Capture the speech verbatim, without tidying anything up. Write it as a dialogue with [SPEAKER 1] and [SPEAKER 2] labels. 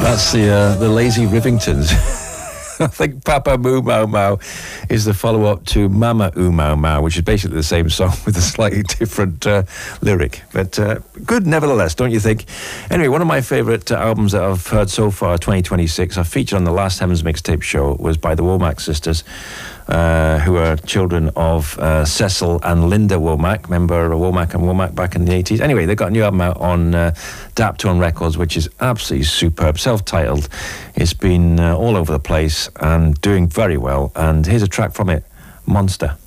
[SPEAKER 1] That's the uh, the Lazy Rivingtons. I think Papa Moo Mau Mau is the follow-up to Mama Oo Mau Mau, which is basically the same song with a slightly different uh, lyric. But uh, good nevertheless, don't you think? Anyway, one of my favourite uh, albums that I've heard so far, twenty twenty-six, I featured on the last Heaven's Mixtape show, was by the Womack sisters, uh, who are children of uh, Cecil and Linda Womack. Remember Womack and Womack back in the eighties? Anyway, they got a new album out on uh, Daptone Records, which is absolutely superb, self-titled. It's been uh, all over the place and doing very well. And here's a track from it, Monster.